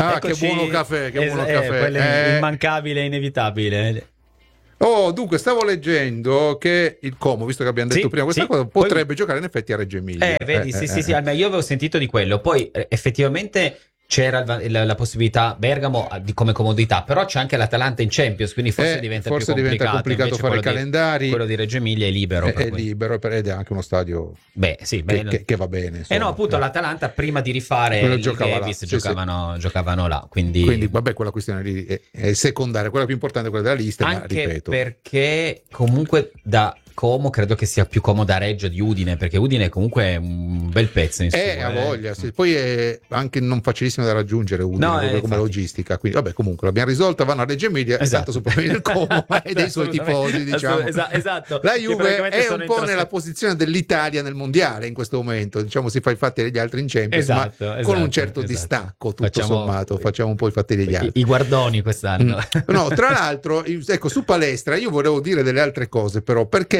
Eccoci, che buono caffè, che buono caffè. Quello immancabile e inevitabile. Dunque stavo leggendo che il Como, visto che abbiamo detto prima questa cosa, potrebbe giocare in effetti a Reggio Emilia. Vedi, sì, io avevo sentito di quello. Poi effettivamente c'era la possibilità Bergamo come comodità, però c'è anche l'Atalanta in Champions, quindi forse diventa più complicato fare i calendari. Quello di Reggio Emilia è libero. È libero ed è anche uno stadio che va bene. Insomma. No, appunto l'Atalanta prima di rifare il Davis giocavano là. Quindi vabbè, quella questione lì è secondaria, quella più importante è quella della lista, anche ma ripeto. Perché comunque da Como credo che sia più comoda Reggio di Udine, perché Udine comunque è un bel pezzo in su. Ha voglia, sì. Poi è anche non facilissima da raggiungere Udine come logistica, quindi vabbè, comunque l'abbiamo risolta, vanno a Reggio Emilia, esatto, il Como e dei suoi tifosi, diciamo. Esatto. La Juve è un po' nella posizione dell'Italia nel mondiale in questo momento, diciamo, si fa i fatti degli altri in Champions, ma con un certo distacco, tutto sommato, facciamo un po' i fatti degli altri. I guardoni quest'anno. No, tra l'altro, ecco, su Palestra io volevo dire delle altre cose, però, perché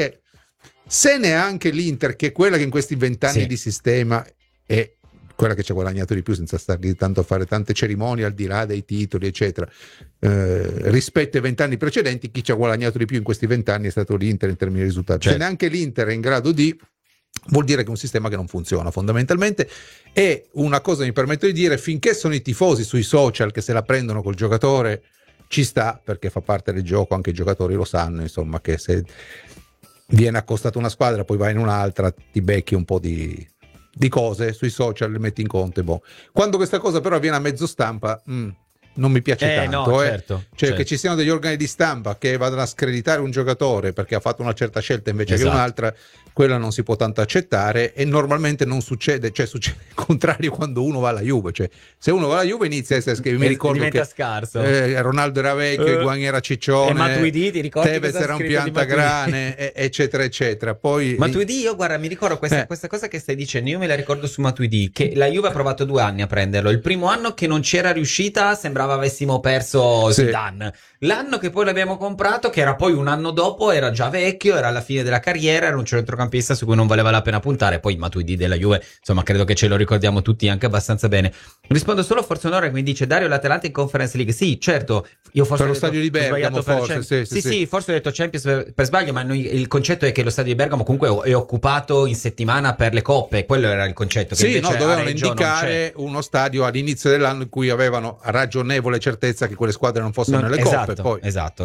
se neanche l'Inter, che è quella che in questi 20 anni di sistema è quella che ci ha guadagnato di più, senza stare tanto a fare tante cerimonie al di là dei titoli eccetera, rispetto ai 20 anni precedenti, chi ci ha guadagnato di più in questi 20 anni è stato l'Inter in termini di risultati. Se neanche l'Inter è in grado vuol dire che è un sistema che non funziona fondamentalmente. E una cosa mi permetto di dire: finché sono i tifosi sui social che se la prendono col giocatore, ci sta, perché fa parte del gioco, anche i giocatori lo sanno, insomma, che se viene accostata una squadra poi vai in un'altra, ti becchi un po' di cose sui social, le metti in conto e quando questa cosa però avviene a mezzo stampa, non mi piace tanto, no, certo. Che ci siano degli organi di stampa che vadano a screditare un giocatore perché ha fatto una certa scelta invece che un'altra, quella non si può tanto accettare. E normalmente non succede, succede il contrario quando uno va alla Juve, se uno va alla Juve inizia a essere mi ricordo diventa che scarso. Ronaldo era vecchio, Higuaín era ciccione, Matuidi, ti ricordi Tevez era un piantagrane eccetera eccetera. Poi Matuidi, io guarda, mi ricordo questa cosa che stai dicendo, io me la ricordo su Matuidi, che la Juve ha provato 2 anni a prenderlo. Il primo anno che non c'era riuscita, sembrava avessimo perso Zidane. L'anno che poi l'abbiamo comprato, che era poi un anno dopo, era già vecchio, era alla fine della carriera, era un centrocampista su cui non valeva la pena puntare. Poi Matuidi della Juve, insomma, credo che ce lo ricordiamo tutti anche abbastanza bene. Rispondo solo forse onore, mi dice Dario, l'Atalanta in Conference League. Sì, certo, io forse per lo stadio di Bergamo, forse sì, forse ho detto Champions per sbaglio, ma il concetto è che lo stadio di Bergamo comunque è occupato in settimana per le coppe, quello era il concetto, che invece dovevano indicare uno stadio all'inizio dell'anno in cui avevano ragionevole certezza che quelle squadre non fossero nelle coppe. Poi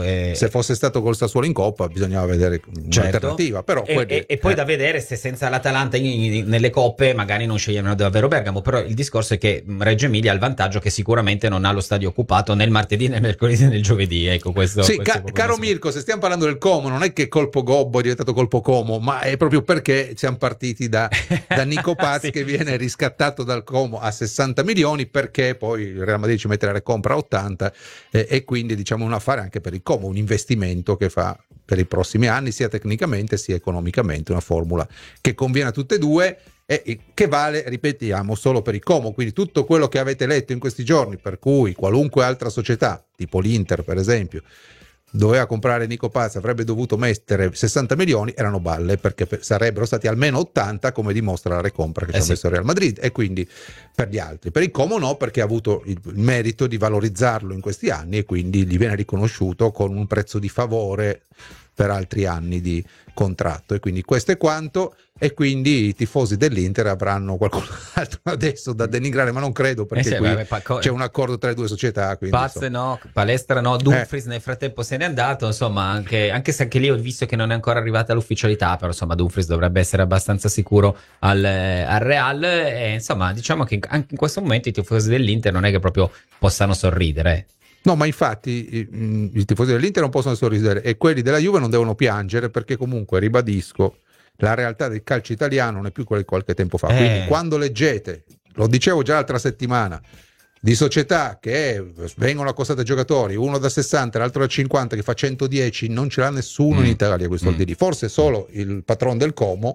se fosse stato col Sassuolo in Coppa bisognava vedere un'alternativa, però e poi da vedere se senza l'Atalanta nelle coppe magari non sceglievano davvero Bergamo. Però il discorso è che Reggio Emilia ha il vantaggio che sicuramente non ha lo stadio occupato né il martedì né il mercoledì né il giovedì, ecco questo. Caro Mirko, se stiamo parlando del Como, non è che colpo Gobbo è diventato colpo Como, ma è proprio perché siamo partiti da Nico Paz che viene riscattato dal Como a 60 milioni perché poi il Real Madrid ci mette la recompra a 80 e quindi diciamo un affare anche per il Como, un investimento che fa per i prossimi anni sia tecnicamente sia economicamente, una formula che conviene a tutte e due e che vale, ripetiamo, solo per il Como. Quindi tutto quello che avete letto in questi giorni, per cui qualunque altra società tipo l'Inter per esempio doveva comprare Nico Paz, avrebbe dovuto mettere 60 milioni, erano balle, perché sarebbero stati almeno 80 come dimostra la recompra che ci ha messo il Real Madrid. E quindi per gli altri, per il Como no, perché ha avuto il merito di valorizzarlo in questi anni e quindi gli viene riconosciuto con un prezzo di favore per altri anni di contratto. E quindi questo è quanto, e quindi i tifosi dell'Inter avranno qualcos'altro adesso da denigrare, ma non credo, perché c'è un accordo tra le due società. Paz no, Palestra no, Dumfries nel frattempo se n'è andato, insomma, anche se anche lì ho visto che non è ancora arrivata l'ufficialità, però insomma Dumfries dovrebbe essere abbastanza sicuro al Real, e insomma diciamo che anche in questo momento i tifosi dell'Inter non è che proprio possano sorridere. No, ma infatti i tifosi dell'Inter non possono sorridere e quelli della Juve non devono piangere, perché comunque, ribadisco, la realtà del calcio italiano non è più quella di qualche tempo fa. Quindi quando leggete, lo dicevo già l'altra settimana, di società che vengono accostate a giocatori, uno da 60, l'altro da 50, che fa 110, non ce l'ha nessuno in Italia quei soldi lì. Forse solo il patron del Como,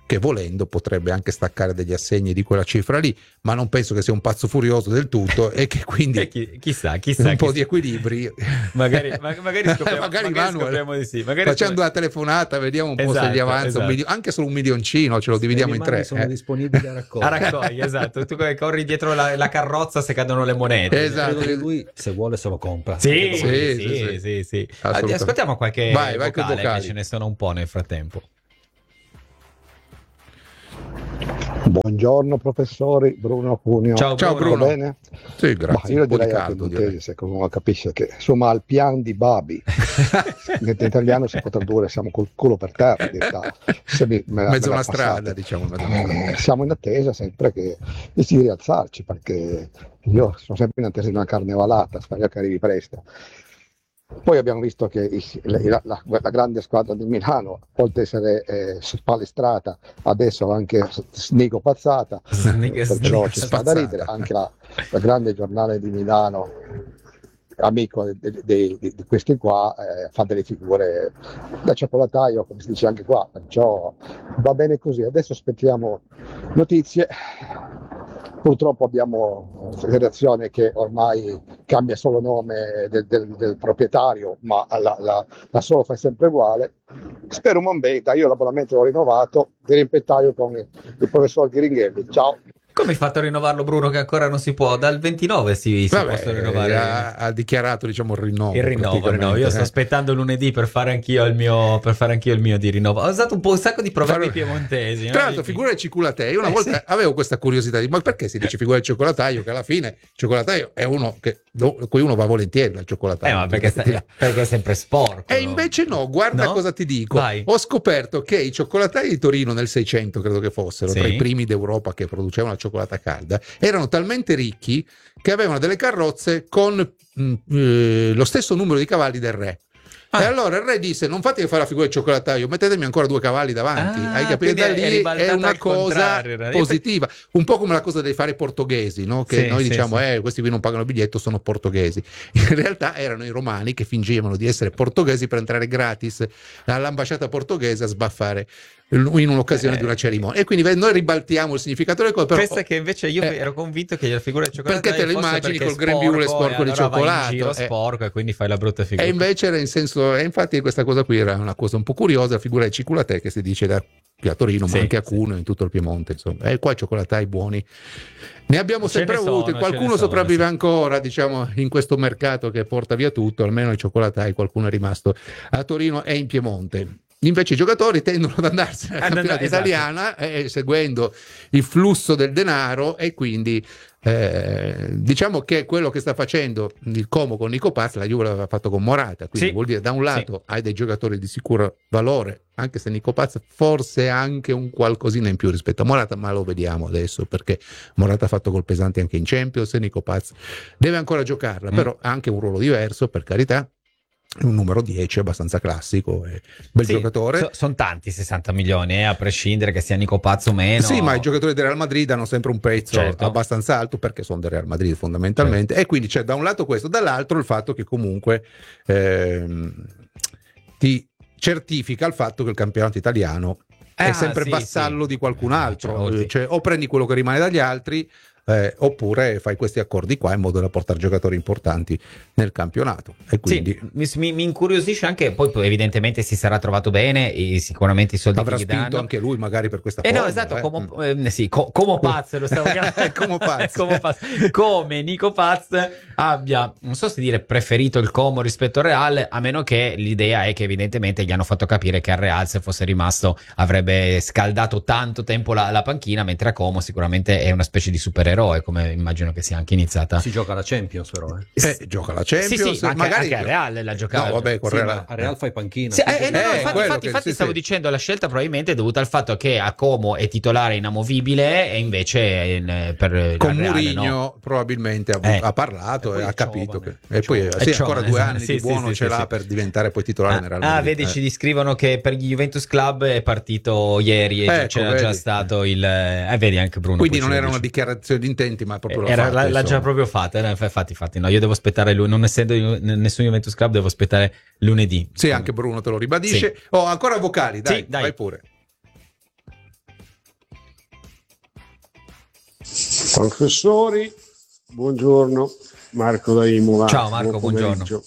che volendo potrebbe anche staccare degli assegni di quella cifra lì, ma non penso che sia un pazzo furioso del tutto e che quindi chissà un po' di equilibri magari scopriamo di sì, facendo una telefonata vediamo un po' se gli avanza anche solo un milioncino, ce lo dividiamo in tre, sono disponibili a raccogliere. Esatto, tu corri dietro la carrozza se cadono le monete, esatto. Credo che lui se vuole se lo compra. Sì. Ascoltiamo qualche vocale, che ce ne sono un po' nel frattempo. Buongiorno professori, Bruno Cuneo. Ciao Bruno. Va bene? Sì, grazie. Ma io direi a Piemontesi, se qualcuno capisce che insomma al pian di Babi in italiano si può tradurre siamo col culo per terra, mezzo una strada, diciamo. Siamo in attesa sempre di rialzarci, perché io sono sempre in attesa di una carnevalata, spero che arrivi presto. Poi abbiamo visto che la grande squadra di Milano, oltre ad essere spalestrata, adesso anche Snigo pazzata, però ci sta da ridere, anche la grande giornale di Milano, amico di questi qua, fa delle figure da cioccolataio, come si dice anche qua, perciò va bene così. Adesso aspettiamo notizie. Purtroppo abbiamo una federazione che ormai cambia solo nome del proprietario, ma la solo fa sempre uguale. Spero un Mombeta, io l'abbonamento l'ho rinnovato, di rimpettaio con il professor Ghiringhelli. Ciao. Come hai fatto a rinnovarlo, Bruno, che ancora non si può? Dal 29 si possono rinnovare. Ha dichiarato, diciamo, il rinnovo. Io sto aspettando lunedì per fare anch'io il mio di rinnovo. Ho usato un sacco di proverbi piemontesi. Tra l'altro, figura del cioccolataio. Io una volta avevo questa curiosità ma perché si dice figura del cioccolataio? Che alla fine il cioccolataio è uno cui uno va volentieri al cioccolattaio. Ma perché è sempre sporco. E invece no, guarda cosa ti dico. Vai. Ho scoperto che i cioccolattai di Torino nel 600, credo che fossero, tra i primi d'Europa che producevano la cioccolata calda, erano talmente ricchi che avevano delle carrozze con lo stesso numero di cavalli del re. E allora il re disse: non fatemi fare la figura del cioccolataio, mettetemi ancora 2 cavalli davanti. Hai capito? Da lì è una cosa positiva, un po' come la cosa dei fare portoghesi, no? Che noi diciamo questi qui non pagano il biglietto, sono portoghesi. In realtà erano i romani che fingevano di essere portoghesi per entrare gratis all'ambasciata portoghese a sbaffare in un'occasione di una cerimonia, e quindi noi ribaltiamo il significato delle cose. Pensa che invece io ero convinto che la figura del cioccolato perché te lo immagini col grembiule sporco di cioccolato, in giro sporco, e quindi fai la brutta figura. E invece era in senso, e infatti questa cosa qui era una cosa un po' curiosa, la figura del cioccolatè che si dice qui a Torino, ma anche a Cuneo, in tutto il Piemonte, insomma. E qua i cioccolatai buoni ne abbiamo sempre avuti. Qualcuno sopravvive ancora, diciamo, in questo mercato che porta via tutto, almeno i cioccolatai, qualcuno è rimasto a Torino e in Piemonte. Invece i giocatori tendono ad andarsene alla campionata italiana, seguendo il flusso del denaro, e quindi diciamo che quello che sta facendo il Como con Nico Paz, la Juve l'aveva fatto con Morata, quindi vuol dire da un lato hai dei giocatori di sicuro valore, anche se Nico Paz forse anche un qualcosina in più rispetto a Morata, ma lo vediamo adesso, perché Morata ha fatto gol pesanti anche in Champions e Nico Paz deve ancora giocarla, però ha anche un ruolo diverso, per carità. Un numero 10 abbastanza classico, bel giocatore. Sono tanti 60 milioni, a prescindere che sia Nico Paz o meno. Sì, ma i giocatori del Real Madrid hanno sempre un prezzo abbastanza alto, perché sono del Real Madrid fondamentalmente, e quindi c'è da un lato questo, dall'altro il fatto che comunque ti certifica il fatto che il campionato italiano è sempre vassallo di qualcun altro, cioè o prendi quello che rimane dagli altri, oppure fai questi accordi qua in modo da portare giocatori importanti nel campionato. E quindi mi incuriosisce anche, poi evidentemente si sarà trovato bene e sicuramente i soldi avrà che gli spinto danno anche lui magari per questa no, esatto, come Paz lo stavo chiamando come Nico Paz abbia, non so se dire, preferito il Como rispetto al Real, a meno che l'idea è che evidentemente gli hanno fatto capire che al Real, se fosse rimasto, avrebbe scaldato tanto tempo la panchina, mentre a Como sicuramente è una specie di supereroe, come immagino che sia anche iniziata. Si gioca la Champions, però gioca la Champions, magari anche al Real la giocava. No, vabbè, a Real fai panchina. Infatti stavo dicendo, la scelta probabilmente è dovuta al fatto che a Como è titolare inamovibile, e invece con Real, Mourinho probabilmente ha parlato e ha capito che poi ancora 2 anni di buono ce l'ha per diventare poi titolare nel Real Madrid. Vedi, ci descrivono che per gli Juventus Club è partito ieri e c'era già stato il vedi anche Bruno, quindi non era una dichiarazione di intenti, ma proprio l'ha già proprio fatta. Infatti no, io devo aspettare non essendo nessun Juventus Club, devo aspettare lunedì. Sì, anche Bruno te lo ribadisce. Ancora vocali, dai, vai pure. Professori, buongiorno, Marco da Imola. Ciao Marco, Buon buongiorno. pomeriggio.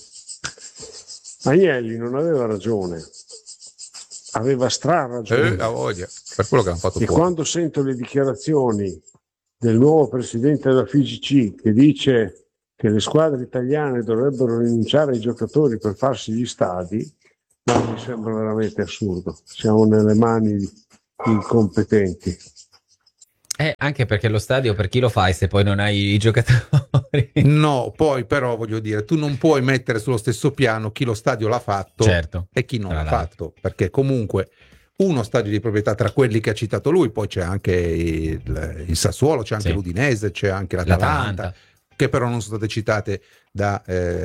Agnelli non aveva ragione, aveva ragione. Ha voglia, per quello che hanno fatto E fuori. quando sento le dichiarazioni del nuovo presidente della FIGC che dice che le squadre italiane dovrebbero rinunciare ai giocatori per farsi gli stadi, ma mi sembra veramente assurdo. Siamo nelle mani di incompetenti. Anche perché lo stadio per chi lo fai se poi non hai i giocatori? No, poi però voglio dire, tu non puoi mettere sullo stesso piano chi lo stadio l'ha fatto Certo. e chi non Tra l'ha l'altro. fatto, perché comunque uno stadio di proprietà tra quelli che ha citato lui, poi c'è anche il Sassuolo, c'è anche Sì. l'Udinese, c'è anche l'Atalanta, che però non sono state citate da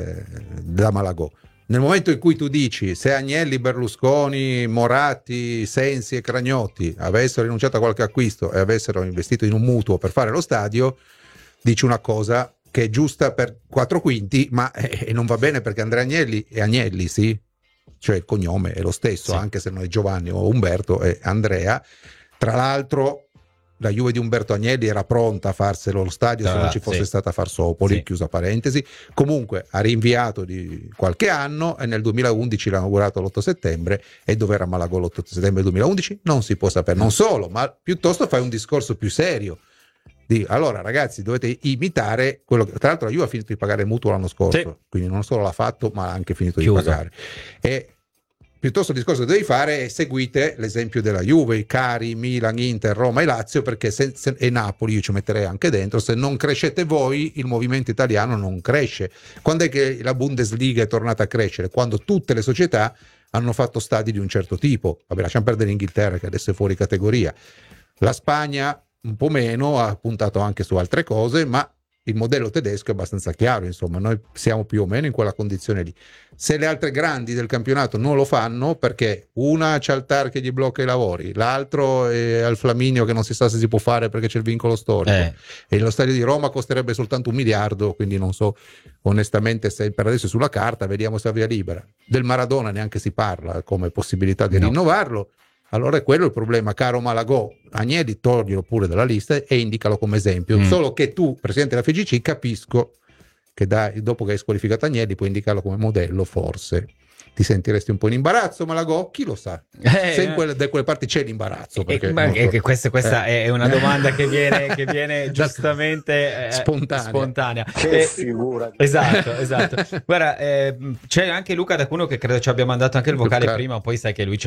Malagò. Nel momento in cui tu dici se Agnelli, Berlusconi, Moratti, Sensi e Cragnotti avessero rinunciato a qualche acquisto e avessero investito in un mutuo per fare lo stadio, dici una cosa che è giusta per 4/5, ma non va bene perché Andrea Agnelli è Agnelli, sì, cioè il cognome è lo stesso, Sì. anche se non è Giovanni o Umberto, è Andrea. Tra l'altro la Juve di Umberto Agnelli era pronta a farselo lo stadio se non ci fosse Sì. stata Farsopoli, Sì. chiusa parentesi. Comunque ha rinviato di qualche anno e nel 2011 l'ha inaugurato l'8 settembre e dove era Malagò l'8 settembre 2011 non si può sapere. Non solo, ma piuttosto fai un discorso più serio. Allora ragazzi, dovete imitare quello che, tra l'altro la Juve ha finito di pagare il mutuo l'anno scorso, Sì. quindi non solo l'ha fatto ma ha anche finito Chiuso. di pagare. E piuttosto il discorso che devi fare è seguite l'esempio della Juve, i cari Milan, Inter, Roma e Lazio, perché e Napoli io ci metterei anche dentro. Se non crescete voi, il movimento italiano non cresce. Quando è che la Bundesliga è tornata a crescere? Quando tutte le società hanno fatto stadi di un certo tipo. Vabbè, lasciamo perdere l'Inghilterra che adesso è fuori categoria. La Spagna un po' meno, ha puntato anche su altre cose, ma il modello tedesco è abbastanza chiaro, insomma, noi siamo più o meno in quella condizione lì. Se le altre grandi del campionato non lo fanno, perché una c'ha il TAR che gli blocca i lavori, l'altro è al Flaminio che non si sa se si può fare perché c'è il vincolo storico, e lo stadio di Roma costerebbe soltanto 1 miliardo, quindi non so onestamente se per adesso è sulla carta, vediamo se è via libera. Del Maradona neanche si parla come possibilità di rinnovarlo. Allora è quello il problema, caro Malagò. Agnelli toglilo pure dalla lista e indicalo come esempio. Solo che tu, presidente della FIGC, capisco che dopo che hai squalificato Agnelli puoi indicarlo come modello, forse ti sentiresti un po' in imbarazzo, Malagò, chi lo sa? Se da quelle parti c'è l'imbarazzo, perché questa è una domanda che viene giustamente spontanea. Che figura. Esatto. Guarda, c'è anche Luca da Cuneo che credo ci abbia mandato anche il vocale prima, poi sai che lui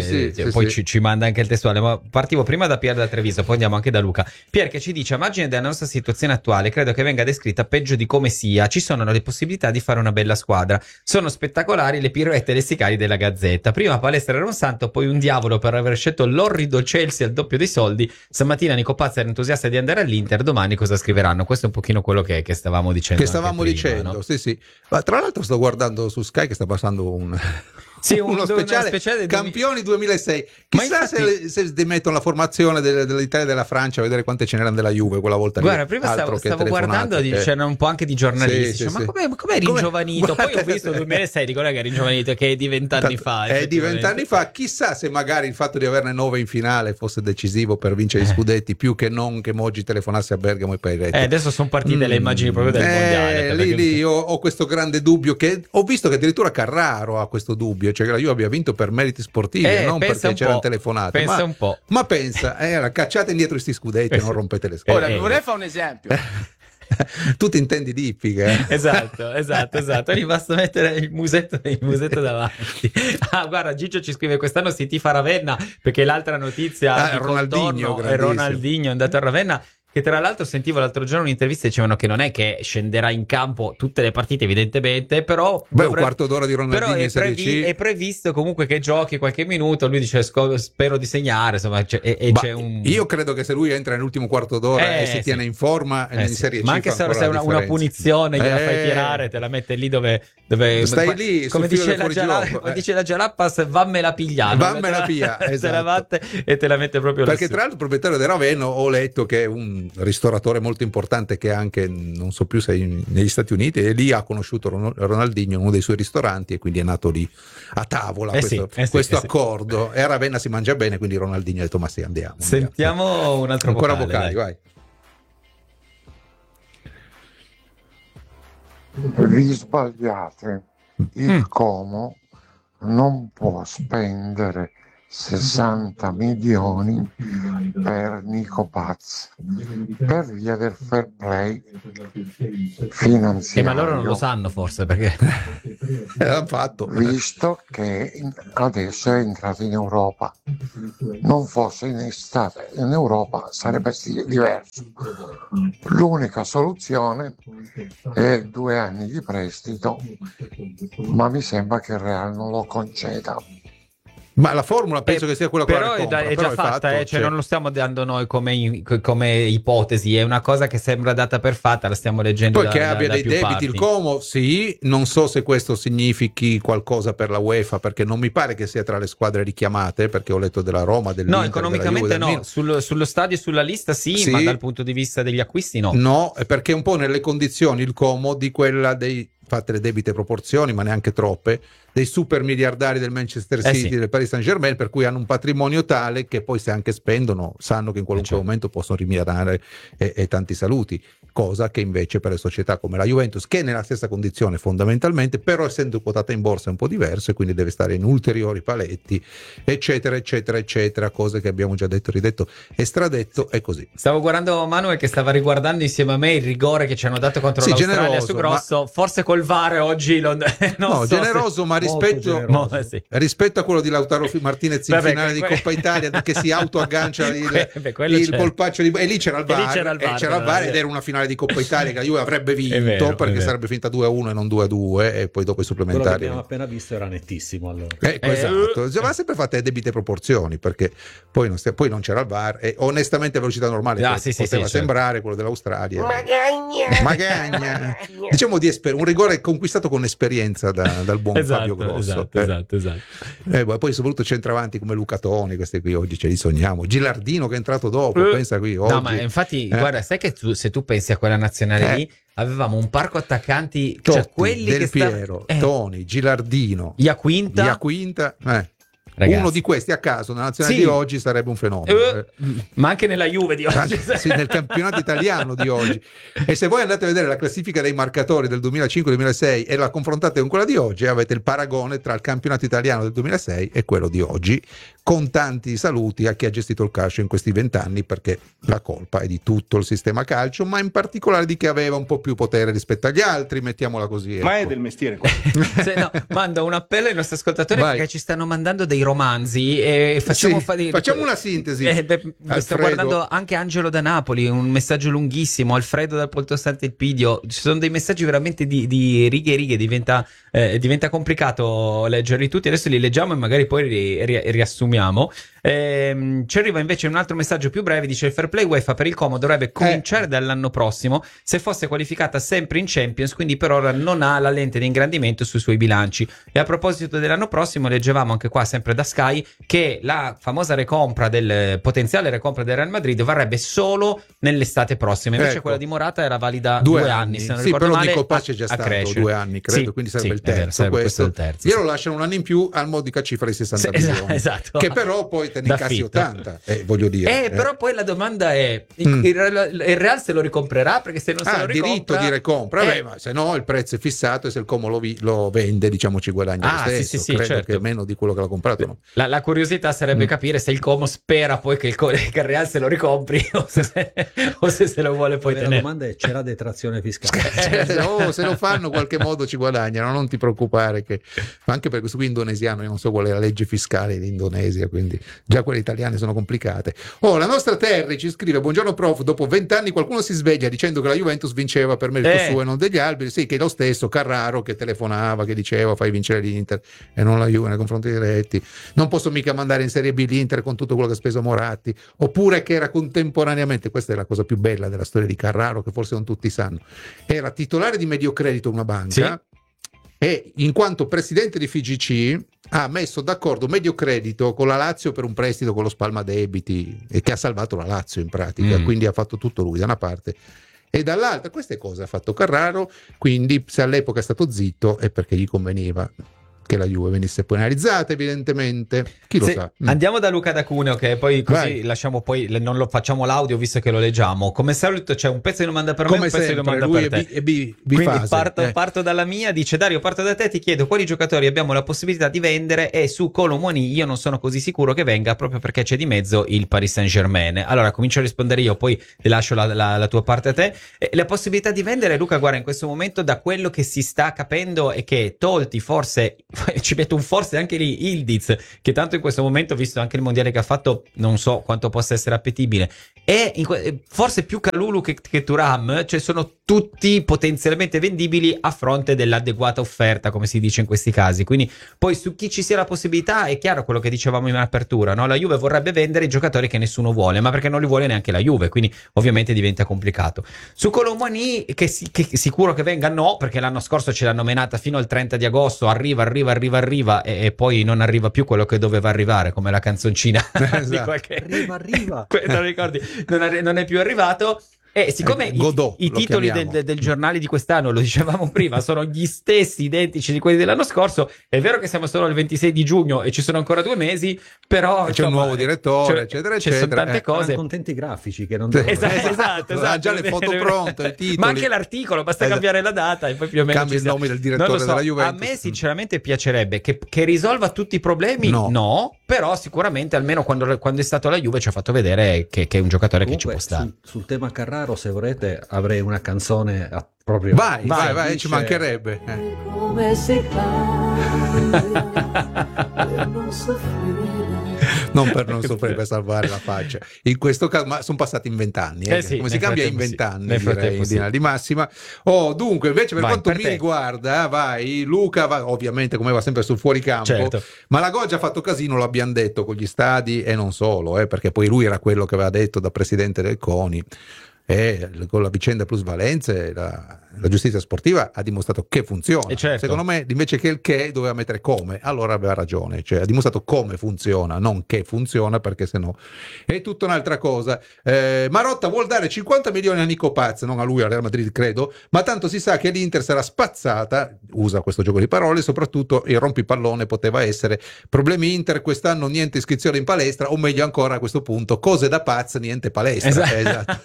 ci manda anche il testuale, ma partivo prima da Pier da Treviso, poi andiamo anche da Luca. Pier che ci dice: a margine della nostra situazione attuale credo che venga descritta peggio di come sia, ci sono le possibilità di fare una bella squadra, sono spettacolari le pirouette lessicali della Gazzetta, prima palestra era un santo, poi un diavolo per aver scelto l'orrido Chelsea al doppio dei soldi, stamattina Nico Pazza era entusiasta di andare all'Inter, domani cosa scriveranno? Questo è un pochino quello che stavamo dicendo, no? Sì. Ma tra l'altro sto guardando su Sky che sta passando uno speciale campioni 2006. Chissà se mettono la formazione dell'Italia e della Francia a vedere quante ce n'erano della Juve quella volta. Guarda, prima stavo guardando, c'era un po' anche di giornalisti, ma com'è ringiovanito? Poi ho visto il 2006, dico che è ringiovanito, che è di 20 anni fa. È di 20 anni fa, chissà se magari il fatto di averne 9 in finale fosse decisivo per vincere gli scudetti, più che non che Moggi telefonasse a Bergamo e poi retto. Adesso sono partite le immagini proprio del mondiale. Lì ho questo grande dubbio, che ho visto che addirittura Carraro ha questo dubbio, cioè che la Juve abbia vinto per meriti sportivi, non perché c'erano telefonate. Pensa un po'. Ma pensa, cacciate indietro questi scudetti, non rompete le scatole. Ora, vorrei fare un esempio. Tu ti intendi di Ippica? Esatto. È bastato mettere il musetto davanti. Guarda, Gigio ci scrive: quest'anno si tifa Ravenna, perché l'altra notizia di Ronaldinho è andato a Ravenna. Che tra l'altro sentivo l'altro giorno un'intervista, dicevano che non è che scenderà in campo tutte le partite evidentemente, però un quarto d'ora di Ronaldinho in Serie C. È previsto comunque che giochi qualche minuto, lui dice spero di segnare, insomma, c'è un... Io credo che se lui entra nell'ultimo quarto d'ora e si tiene in forma in Serie C, ma anche se è una punizione gliela fai tirare, te la mette lì dove stai lì, come dice la Jalappas, vammela pigliare, esatto. Te la batte e te la mette proprio perché lassù. tra l'altro il proprietario del Ravenna ho letto che è un ristoratore molto importante che anche non so più se negli Stati Uniti, e lì ha conosciuto Ronaldinho in uno dei suoi ristoranti e quindi è nato lì a tavola questo accordo. E a Ravenna si mangia bene, quindi Ronaldinho ha detto ma sì, andiamo. Sentiamo un altro vocali, vai. Vi sbagliate, il Como non può spendere 60 milioni per Nico Paz per via del fair play finanziario. Ma loro non lo sanno forse perché l'hanno fatto. Visto che adesso è entrato in Europa. Non fosse in estate in Europa sarebbe diverso. L'unica soluzione è 2 anni di prestito, ma mi sembra che il Real non lo conceda. Ma la formula penso che sia quella però che compra, è già fatta, fatto, cioè non lo stiamo dando noi come ipotesi, è una cosa che sembra data per fatta, la stiamo leggendo poi che abbia da dei più debiti parti. il Como, sì, non so se questo significhi qualcosa per la UEFA, perché non mi pare che sia tra le squadre richiamate, perché ho letto della Roma, dell'Inter, No, economicamente della Juve, no, sullo stadio e sulla lista sì, ma dal punto di vista degli acquisti no. No, perché un po' nelle condizioni il Como di quella dei, fatte le debite proporzioni, ma neanche troppe, dei super miliardari del Manchester City, del Paris Saint-Germain, per cui hanno un patrimonio tale che poi se anche spendono sanno che in qualunque momento possono rimirare e tanti saluti, cosa che invece per le società come la Juventus, che è nella stessa condizione fondamentalmente, però essendo quotata in borsa è un po' diverso e quindi deve stare in ulteriori paletti, eccetera eccetera eccetera, cose che abbiamo già detto, ridetto e stradetto, è così. Stavo guardando Manuel che stava riguardando insieme a me il rigore che ci hanno dato contro l'Australia generoso, su Grosso, forse col VAR oggi generoso, ma rispetto a quello di Lautaro Martinez in finale di Coppa Italia che si autoaggancia il colpaccio di... e lì c'era il VAR ed era una finale di Coppa Italia che la Juve avrebbe vinto perché sarebbe finita 2-1 e non 2-2 e poi dopo i supplementari. Quello che abbiamo appena visto era nettissimo allora. Esatto, ma sempre fatte debite proporzioni perché poi non c'era il VAR e onestamente a velocità normale poteva sembrare quello dell'Australia. Magagna. Diciamo un rigore conquistato con esperienza dal buon Fabio Grosso. Esatto. Poi soprattutto centravanti come Luca Toni, questi qui oggi ce li sogniamo. Gilardino che è entrato dopo, pensa qui oggi. No, ma infatti guarda, sai che se tu pensi a quella nazionale lì avevamo un parco attaccanti, Totti, cioè quelli Del che Piero, Toni, Gilardino, Iaquinta. Ragazzi. Uno di questi a caso nella nazionale di oggi sarebbe un fenomeno, ma anche nella Juve di oggi, nel campionato italiano di oggi. E se voi andate a vedere la classifica dei marcatori del 2005-2006 e la confrontate con quella di oggi, avete il paragone tra il campionato italiano del 2006 e quello di oggi, con tanti saluti a chi ha gestito il calcio in questi 20 anni, perché la colpa è di tutto il sistema calcio, ma in particolare di chi aveva un po' più potere rispetto agli altri, mettiamola così. Ma è del mestiere mando un appello ai nostri ascoltatori perché ci stanno mandando dei romanzi e facciamo una sintesi. Sto guardando anche Angelo da Napoli, un messaggio lunghissimo, Alfredo dal Polto Sant'Elpidio, ci sono dei messaggi veramente di righe e righe, diventa complicato leggerli tutti, adesso li leggiamo e magari poi riassumiamo. Ci arriva invece un altro messaggio più breve, dice: il fair play UEFA per il Como dovrebbe cominciare dall'anno prossimo se fosse qualificata sempre in Champions, quindi per ora non ha la lente di ingrandimento sui suoi bilanci. E a proposito dell'anno prossimo, leggevamo anche qua sempre da Sky che la famosa potenziale recompra del Real Madrid varrebbe solo nell'estate prossima, invece quella di Morata era valida 2 anni, se non ricordo male. Però Nico Paz è già stato 2 anni credo, quindi sarebbe il terzo, questo. Glielo lasciano un anno in più al modica cifra di 60 milioni, esatto. Che però poi te ne incassi 80, voglio dire. Però poi la domanda è: il Real se lo ricomprerà? Perché se non se lo ricompra, diritto di recompra, ma se no il prezzo è fissato e se il Como lo vende, diciamo, ci guagna lo stesso. Credo certo. Che meno di quello che l'ha comprato. No. La curiosità sarebbe capire se il Como spera poi che il Real se lo ricompri o se lo vuole poi tenere. La domanda è: c'è la detrazione fiscale? Se lo fanno, in qualche modo ci guadagnano, non ti preoccupare, anche perché su indonesiano io non so qual è la legge fiscale in Indonesia, quindi già quelle italiane sono complicate. La nostra Terry ci scrive: buongiorno prof, dopo 20 anni qualcuno si sveglia dicendo che la Juventus vinceva per merito suo e non degli alberi. Sì, che è lo stesso Carraro che telefonava, che diceva fai vincere l'Inter e non la Juve nei confronti diretti, non posso mica mandare in Serie B l'Inter con tutto quello che ha speso Moratti, oppure che era contemporaneamente, questa è la cosa più bella della storia di Carraro che forse non tutti sanno, era titolare di Mediocredito, una banca, e in quanto presidente di FIGC ha messo d'accordo Mediocredito con la Lazio per un prestito con lo spalma debiti e che ha salvato la Lazio in pratica, quindi ha fatto tutto lui da una parte e dall'altra. Queste cose ha fatto Carraro, quindi se all'epoca è stato zitto è perché gli conveniva. che la Juve venisse penalizzata, evidentemente. Chi lo sa? Andiamo da Luca da Cuneo, che poi così lasciamo, poi non lo facciamo l'audio visto che lo leggiamo. Come salito c'è un pezzo di domanda per me, un pezzo di domanda per te. Quindi parto dalla mia. Dice Dario, parto da te, ti chiedo quali giocatori abbiamo la possibilità di vendere, e su Kolo Muani io non sono così sicuro che venga, proprio perché c'è di mezzo il Paris Saint-Germain. Allora comincio a rispondere io, poi ti lascio la tua parte a te. La possibilità di vendere, Luca, guarda, in questo momento, da quello che si sta capendo, è che tolti forse ci metto un forse anche lì Ildiz, che tanto in questo momento, visto anche il mondiale che ha fatto, non so quanto possa essere appetibile, e forse più Kalulu che Thuram, cioè sono tutti potenzialmente vendibili a fronte dell'adeguata offerta, come si dice in questi casi. Quindi poi su chi ci sia la possibilità, è chiaro quello che dicevamo in apertura, no? La Juve vorrebbe vendere i giocatori che nessuno vuole, ma perché non li vuole neanche la Juve, quindi ovviamente diventa complicato. Su Kolo Muani, che sicuro che venga, no, perché l'anno scorso ce l'hanno menata fino al 30 di agosto, arriva e poi non arriva più quello che doveva arrivare, come la canzoncina di qualche... arriva. Non ricordi? Non è più arrivato. E siccome Godot, i titoli del giornale di quest'anno, lo dicevamo prima, sono gli stessi identici di quelli dell'anno scorso, è vero che siamo solo al 26 di giugno e ci sono ancora 2 mesi, però c'è un nuovo direttore, eccetera, ci sono tante cose. Contenti grafici che non esatto. Ha già le foto pronte, i titoli. Ma anche l'articolo, basta cambiare la data e poi più o meno cambia il nome del direttore della Juventus. A me sinceramente piacerebbe che risolva tutti i problemi, no, però sicuramente almeno quando è stato alla Juve ci ha fatto vedere che è un giocatore che ci può stare. Sul tema Carraro, se volete, avrei una canzone proprio. Vai, ci mancherebbe. Come si cambia per non soffrire. Non per non soffrire, per salvare la faccia. In questo caso, ma sono passati in 20 anni. Sì, come si cambia in 20 anni, direi, sì. in linea di massima. Dunque, invece, per quanto mi riguarda, Luca va ovviamente, come va sempre, sul fuoricampo. Certo. Ma la Goggia ha fatto casino, l'abbiamo detto, con gli stadi, e non solo, perché poi lui era quello che aveva detto da presidente del CONI. E con la vicenda plusvalenze la giustizia sportiva ha dimostrato che funziona. Certo. Secondo me, invece che il che, doveva mettere come, allora aveva ragione, cioè ha dimostrato come funziona, non che funziona, perché sennò è tutta un'altra cosa. Marotta vuol dare 50 milioni a Nico Paz, non a lui, al Real Madrid credo, ma tanto si sa che l'Inter sarà spazzata, usa questo gioco di parole, soprattutto il rompipallone poteva essere problemi Inter quest'anno, niente iscrizione in palestra, o meglio ancora a questo punto, cose da Paz, niente palestra. Esatto.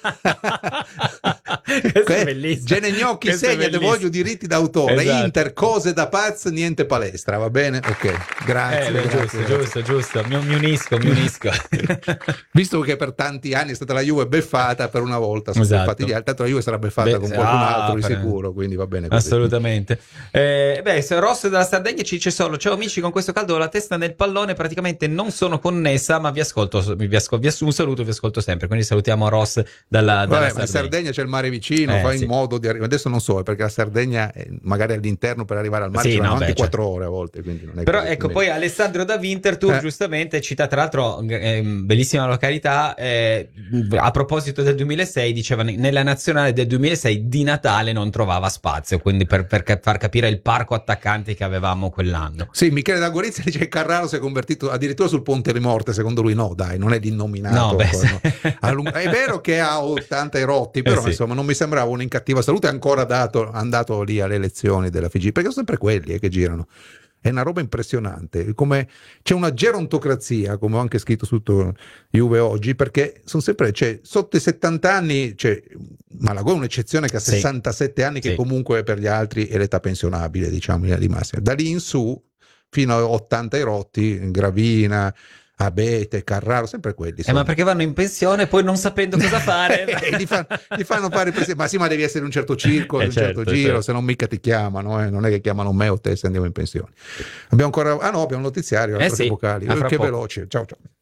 Questo è bellissimo. Genegnocchi segna, te voglio diritti d'autore. Esatto. Inter, cose da Paz, niente palestra, va bene? Ok, grazie. Giusto, mi unisco. Visto che per tanti anni è stata la Juve beffata, per una volta sono beffati gli altri, tanto la Juve sarà beffata con qualcun altro di sicuro, quindi va bene così. Assolutamente. Rosso della Sardegna ci dice solo: ciao amici, con questo caldo ho la testa nel pallone, praticamente non sono connessa, ma vi ascolto, un saluto, vi ascolto sempre, quindi salutiamo Ross dalla Sardegna. Ma in Sardegna c'è il mare vicino, fai in modo di arrivare. Adesso non so, perché la Sardegna magari all'interno, per arrivare al mare sono anche 4 ore a volte, quindi non è. Però ecco, poi Alessandro da Winterthur giustamente cita, tra l'altro, bellissima località, a proposito del 2006, diceva nella nazionale del 2006 di Natale non trovava spazio, quindi per far capire il parco attaccanti che avevamo quell'anno. Sì, Michele da Gorizia dice che Carraro si è convertito addirittura sul Ponte di Morte, secondo lui no, dai, non è l'innominato. È vero che ha 80 erotti, però insomma non mi sembrava un in cattiva salute, è ancora andato lì alle elezioni della FIGI, perché sono sempre quelli che girano. È una roba impressionante, come c'è una gerontocrazia, come ho anche scritto su Juve oggi, perché sono sempre, sotto i 70 anni, Malagò è un'eccezione che ha 67 anni, che comunque per gli altri è l'età pensionabile, diciamo, in linea di massima. Da lì in su, fino a 80 erotti, Gravina, Abete, Carraro, sempre quelli. Ma perché vanno in pensione poi non sapendo cosa fare? Li fanno fare ma sì, ma devi essere un certo circo, un certo giro, se non mica ti chiamano, non è che chiamano me o te se andiamo in pensione. Abbiamo ancora abbiamo un notiziario, vocali. Che veloce. Ciao.